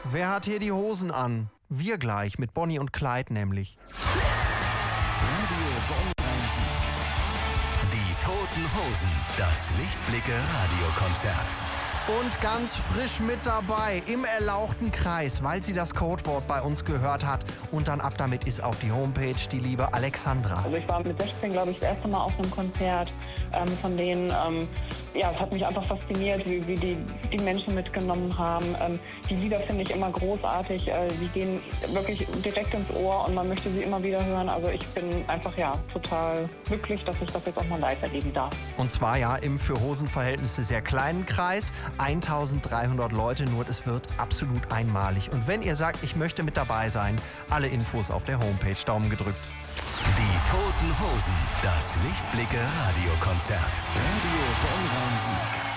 Wer hat hier die Hosen an? Wir gleich, mit Bonnie und Clyde nämlich. Radio Bonn-Rhein-Sieg. Die Toten Hosen. Das Lichtblicke-Radiokonzert. Und ganz frisch mit dabei im erlauchten Kreis, weil sie das Codewort bei uns gehört hat. Und dann ab damit ist auf die Homepage die liebe Alexandra. Also ich war mit 16, glaube ich, das erste Mal auf einem Konzert von denen. Ja, es hat mich einfach fasziniert, wie die Menschen mitgenommen haben. Die Lieder finde ich immer großartig. Die gehen wirklich direkt ins Ohr und man möchte sie immer wieder hören. Also ich bin einfach total glücklich, dass ich das jetzt auch mal live erleben darf. Und zwar im für Hosenverhältnisse sehr kleinen Kreis. 1300 Leute nur, es wird absolut einmalig. Und wenn ihr sagt, ich möchte mit dabei sein, alle Infos auf der Homepage. Daumen gedrückt. Die Toten Hosen. Das Lichtblicke-Radiokonzert. Radio Bonn-Rhein-Sieg.